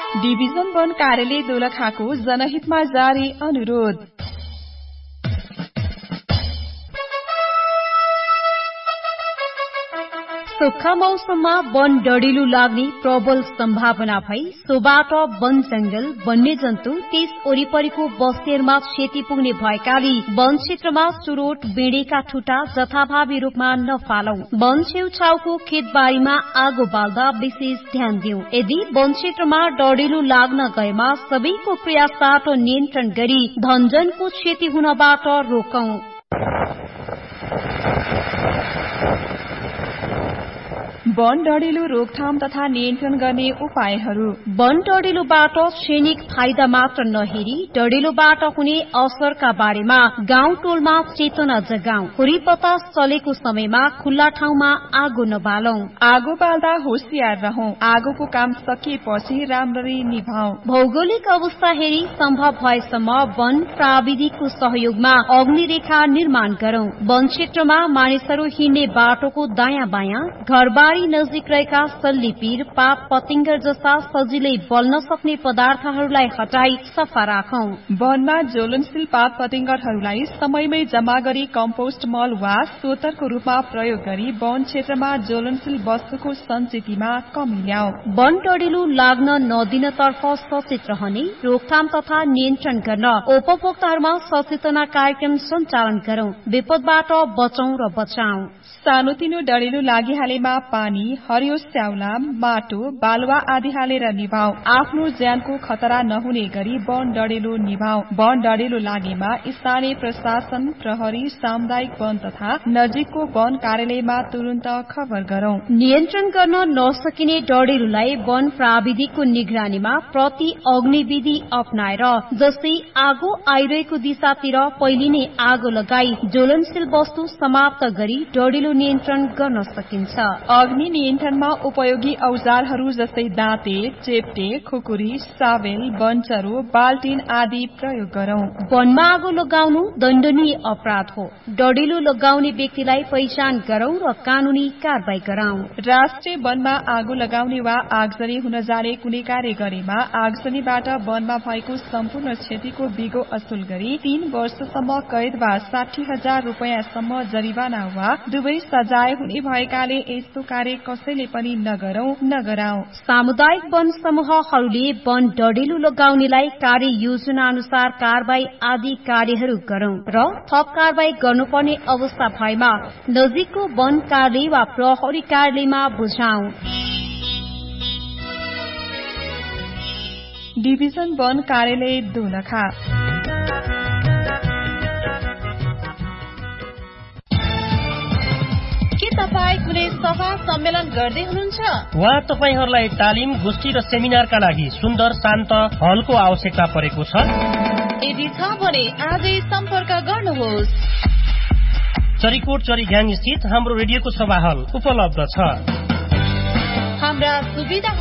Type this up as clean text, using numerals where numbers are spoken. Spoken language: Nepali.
डिभिजन वन कार्यालय दोलखाको जनहितमा जारी अनुरोध। सुक्खा मौसममा वन डढिलो लाग्ने प्रबल सम्भावना भई सोबाट वन जंगल वन्यजन्तु त्यस वरिपरिको बस्तीहरूमा क्षति पुग्ने भएकाले वन क्षेत्रमा चुरोट बेडेका ठुटा जथाभावी रूपमा नफालौं। वन छेउछाउको खेतबारीमा आगो बाल्दा विशेष ध्यान दिउँ। यदि वन क्षेत्रमा डढिलो लाग्न गएमा सबैको प्रयासबाट नियन्त्रण गरी धनजनको क्षति हुनबाट रोकौं। वन डढिलो रोकथाम तथा नियन्त्रण गर्ने उपायहरू। वन डढिलोबाट क्षणिक फाइदा मात्र नहेरी डढिलोबाट हुने असरका बारेमा गाउँ टोलमा चेतना जगाऊ। हुरीपतास चलेको समयमा खुल्ला ठाउँमा आगो नबालौं। आगो बाल्दा होशियार रहौं। आगोको काम सकिएपछि राम्ररी निभाऊ। भौगोलिक अवस्था हेरी सम्भव भएसम्म वन प्राविधिकको सहयोगमा अग्निरेखा निर्माण गरौं। वन क्षेत्रमा मानिसहरू हिँड्ने बाटोको दायाँ बायाँ घरबारी नजिक रहेका सल्लीपीर पात पतिंगर जस्ता सजिलै बल्न सक्ने पदार्थहरूलाई हटाई सफा राखौं। वनमा ज्वलनशील पात पतिंगरहरूलाई समयमै जमा गरी कम्पोस्ट मल वा सोतरको रूपमा प्रयोग गरी वन क्षेत्रमा ज्वलनशील वस्तुको संचितिमा कमी ल्याऊ। वन डढिलो लाग्न नदिनतर्फ सचेत रहने रोकथाम तथा नियन्त्रण गर्न उपभोक्ताहरूमा सचेतना कार्यक्रम सञ्चालन गरौं। विपदबाट बचौं र बचाऊ। सानोतिनो डढिलो लागिहालेमा पानी हरियो स्याउला माटो बालुवा आदि हालेर निभाऊ। आफ्नो ज्यानको खतरा नहुने गरी वन डढिलो निभाऊ। वन डढिलो लागेमा स्थानीय प्रशासन प्रहरी सामुदायिक वन तथा नजिकको वन कार्यालयमा तुरन्त खबर गरौं। नियन्त्रण गर्न नसकिने डढिलोलाई वन प्राविधिकको निगरानीमा प्रति अग्निविधि अपनाएर जस्तै आगो आइरहेको दिशातिर पहिले नै आगो लगाई ज्वलनशील वस्तु समाप्त गरी डढिलो नियन्त्रण गर्न सकिन्छ। अग्नि नियन्त्रणमा उपयोगी औजारहरू जस्तै दाँते चेप्टे खुकुरी साबेल बन्चरो बाल्टिन आदि प्रयोग गरौं। वनमा आगो लगाउनु दण्डनीय अपराध हो। डढिलो लगाउने व्यक्तिलाई पहिचान गरौं र कानूनी कारवाही गराउँ। राष्ट्रिय वनमा आगो लगाउने वा आगजनी हुन जाने कुनै कार्य गरेमा आगजनीबाट वनमा भएको सम्पूर्ण क्षतिको बिगो असुल गरी 3 वर्षसम्म कैद वा 60,000 रूपैयाँसम्म जरिवाना वा दुवै सजाय हुने भएकाले यस्तो कार्य कसैले पनि नगरौं नगराऊ। सामुदायिक वन समूहहरूले वन डढिलो लगाउनेलाई कार्य योजना अनुसार कारवाही आदि कार्यहरू गरौं र थप कारवाही गर्नुपर्ने अवस्था भएमा नजिकको वन कार्यालय वा प्रहरी कार्यालयमा बुझाऊ। डिभिजन वन कार्यालय दोलखा। तपाईं कुनै सभा सम्मेलन गर्दै हुनुहुन्छ वा तपाईहरूलाई तालिम गोष्ठी र सेमिनारका लागि सुन्दर शान्त हलको आवश्यकता परेको छ? यदि छ भने आजै सम्पर्क गर्नुहोस्। चरीकोट चरीग्याङ स्थित हाम्रो रेडियोको सभा हल उपलब्ध छ। हाम्रा सुविधा